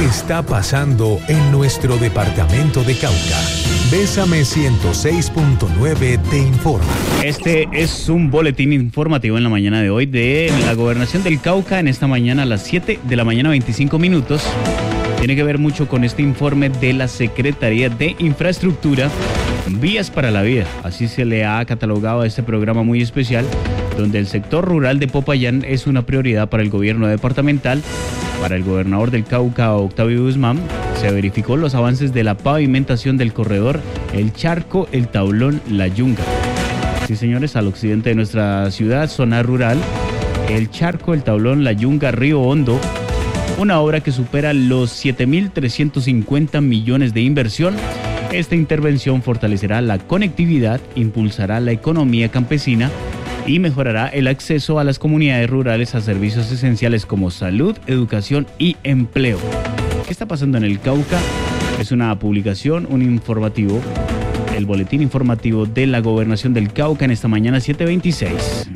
está pasando en nuestro departamento de Cauca? Bésame 106.9 te informa. Este es un boletín informativo en la mañana de hoy de la Gobernación del Cauca en esta mañana a las 7 de la mañana 25 minutos. Tiene que ver mucho con este informe de la Secretaría de Infraestructura, Vías para la Vida. Así se le ha catalogado a este programa muy especial, donde el sector rural de Popayán es una prioridad para el gobierno departamental. Para el gobernador del Cauca, Octavio Guzmán, se verificó los avances de la pavimentación del corredor El Charco, El Tablón, La Yunga. Sí, señores, al occidente de nuestra ciudad, zona rural, El Charco, El Tablón, La Yunga, Río Hondo, una obra que supera los 7.350 millones de inversión. Esta intervención fortalecerá la conectividad, impulsará la economía campesina y mejorará el acceso a las comunidades rurales a servicios esenciales como salud, educación y empleo. ¿Qué está pasando en el Cauca? Es una publicación, un informativo, el boletín informativo de la Gobernación del Cauca en esta mañana 7:26.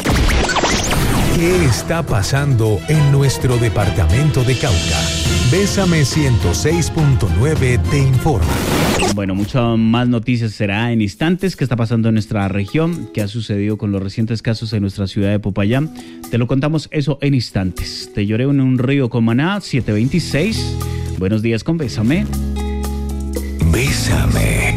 ¿Qué está pasando en nuestro departamento de Cauca? Bésame 106.9 te informa. Bueno, muchas más noticias será en instantes. ¿Qué está pasando en nuestra región? ¿Qué ha sucedido con los recientes casos en nuestra ciudad de Popayán? Te lo contamos eso en instantes. Te lloré en un río con Maná, 7:26. Buenos días con Bésame. Bésame.